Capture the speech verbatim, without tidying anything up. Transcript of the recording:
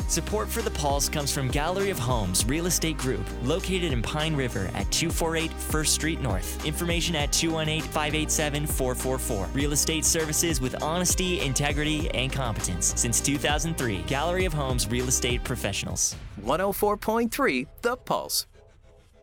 Support for The Pulse comes from Gallery of Homes Real Estate Group, located in Pine River at two forty-eight First Street North. Information at two one eight, five eight seven, four four four. Real estate services with honesty, integrity, and competence. Since two thousand three, Gallery of Homes Real Estate Professionals. one oh four point three The Pulse.